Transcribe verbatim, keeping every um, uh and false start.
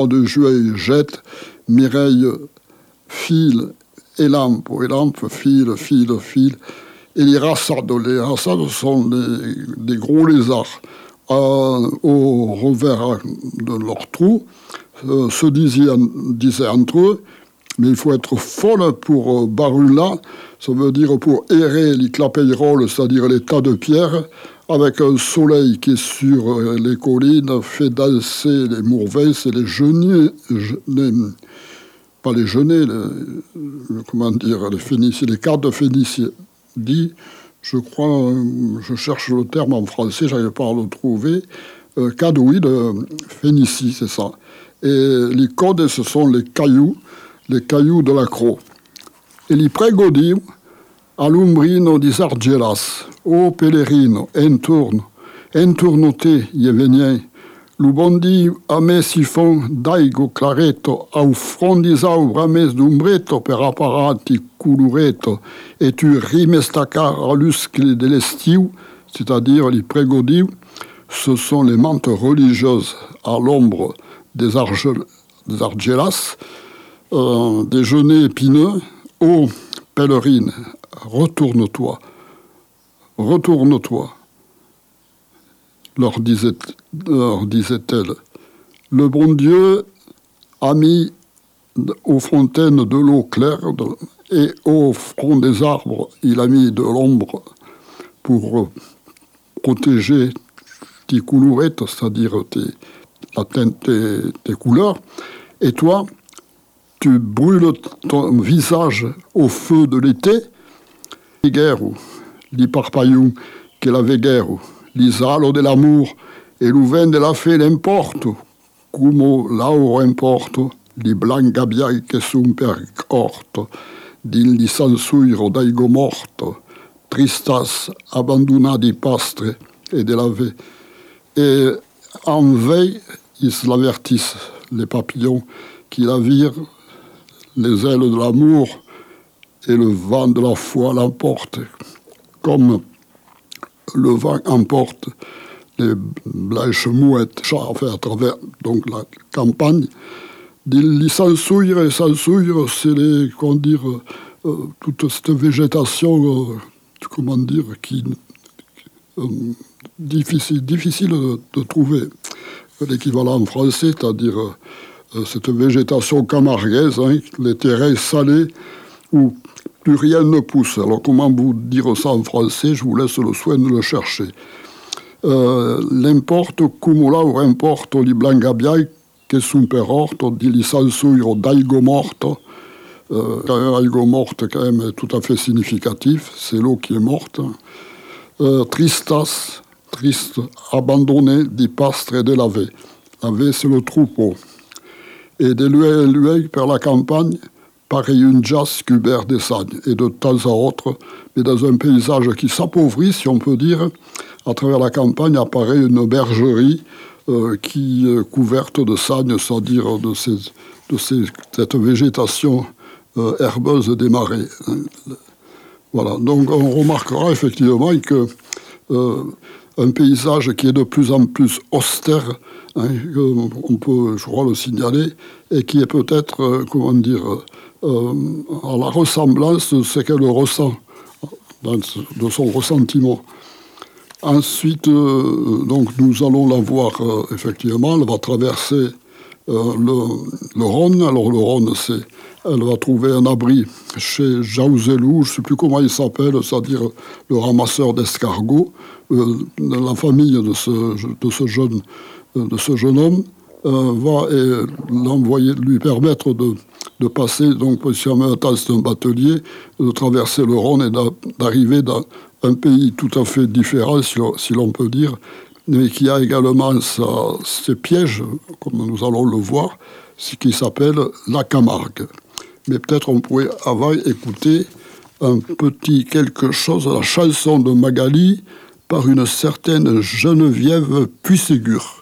De juillet jette, Mireille file et lampe, et lampe file, file, file. Et les rassades, les rassades sont des, des gros lézards euh, au revers de leur trou, euh, se disaient, disaient entre eux, mais il faut être folle pour euh, Barula, ça veut dire pour errer les clapeyroles, c'est-à-dire les tas de pierres, avec un soleil qui est sur les collines, fait danser les mourveilles, c'est les genêts, les, pas les genêts, les, comment dire, les Phéniciens, les cartes de Phéniciens. Dit, je crois, je cherche le terme en français, j'arrive pas à le trouver, euh, cadouille de Phénicie, c'est ça. Et les codes, ce sont les cailloux, les cailloux de la Croix. Et les prégodi, alumbrino di Sargelas, o pellerino, intorno, intorno te, ievenien, lubondi a me si fon daigo clareto, au frondisau brames d'umbretto per apparati culureto, et tu rimestacar à l'uscle de l'estiu, c'est-à-dire les prégodi, ce sont les mantes religieuses à l'ombre des, argel, des argelas, euh, des genêts épineux, ô pèlerine, retourne-toi, retourne-toi, leur disait, leur disait-elle. Le bon Dieu a mis aux fontaines de l'eau claire de, et au front des arbres, il a mis de l'ombre pour protéger tes coulourettes, c'est-à-dire tes, la teinte, tes, tes couleurs. Et toi, tu brûles ton visage au feu de l'été, li guerre, li parpaillou, che la guerre, li salo dell'amour, e l'uven della fe l'importe, come l'auro importe, li blanc gabbiai che sun per orto, din li sansuiro d'aigo morto, tristas abbandonati pastre et de la ve. Et en veille, ils l'avertissent, les papillons, qui la virent, les ailes de l'amour et le vent de la foi l'emportent, comme le vent emporte les blanches mouettes enfin, à travers donc, la campagne. Les sansouilles, les sansouilles, c'est les, comment dire, euh, toute cette végétation, euh, comment dire, qui euh, difficile, difficile de, de trouver l'équivalent en français, c'est-à-dire euh, cette végétation camarguaise, hein, les terrains salés où plus rien ne pousse. Alors comment vous dire ça en français? Je vous laisse le soin de le chercher. Euh, l'importe cumula ou importe li blangabiai che sun per orto di li sansuiro d'aigo morto. Euh, aigo morte quand même est tout à fait significatif, c'est l'eau qui est morte. Euh, tristas, triste, abandonné di pastre et de la ve. La ve c'est le troupeau. Et de l'ueil l'ueil per la campagne, pareil une jasse cubert des sagnes. Et de temps à autre, mais dans un paysage qui s'appauvrit, si on peut dire, à travers la campagne apparaît une bergerie euh, qui est couverte de sagnes, c'est-à-dire de, ces, de ces, cette végétation euh, herbeuse des marais. Voilà, donc on remarquera effectivement que euh, un paysage qui est de plus en plus austère, hein, on peut, je crois, le signaler, et qui est peut-être, euh, comment dire, euh, à la ressemblance de ce qu'elle ressent, dans, de son ressentiment. Ensuite, euh, donc, nous allons la voir, euh, effectivement, elle va traverser euh, le, le Rhône. Alors, le Rhône, c'est, elle va trouver un abri chez Jaouzelou, je ne sais plus comment il s'appelle, c'est-à-dire le ramasseur d'escargots, euh, la famille de ce, de ce, jeune, de ce jeune homme, euh, va et l'envoyer, lui permettre de, de passer, donc, si on met un tas d'un batelier, de traverser le Rhône et d'arriver dans un pays tout à fait différent, si l'on, si l'on peut dire, mais qui a également sa, ses pièges, comme nous allons le voir, ce qui s'appelle la Camargue. Mais peut-être on pourrait avant écouter un petit quelque chose, la chanson de Magali, par une certaine Geneviève Puységur.